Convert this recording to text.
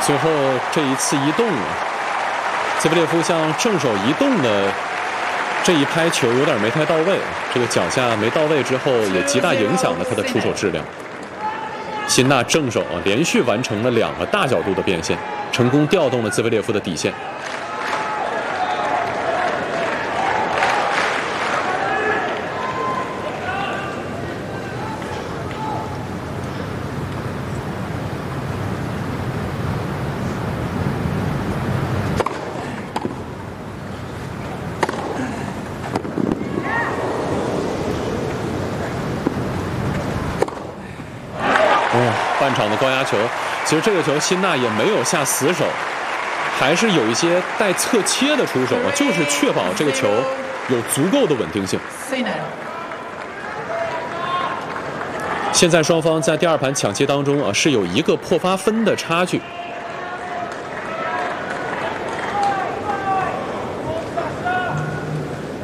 最后这一次移动，兹维列夫向正手移动的这一拍球有点没太到位，这个脚下没到位之后，也极大影响了他的出手质量。辛纳正手连续完成了2个大角度的变线，成功调动了兹维列夫的底线。半场的高压球，其实这个球辛纳也没有下死手，还是有一些带侧切的出手，就是确保这个球有足够的稳定性。现在双方在第2盘抢七当中是有1个破发分的差距，